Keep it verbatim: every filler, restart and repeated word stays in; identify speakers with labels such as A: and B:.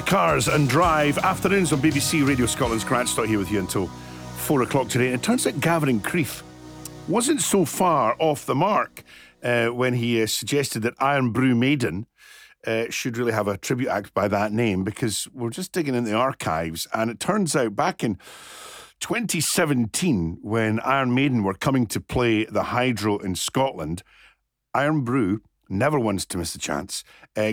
A: Cars and Drive. Afternoons on B B C Radio Scotland's Grant Stott here with you until four o'clock today. And it turns out Gavin and Crieff wasn't so far off the mark uh, when he uh, suggested that Irn-Bru Maiden uh, should really have a tribute act by that name, because we're just digging in the archives, and it turns out back in twenty seventeen, when Iron Maiden were coming to play the Hydro in Scotland, Irn-Bru, never once to miss a chance, uh,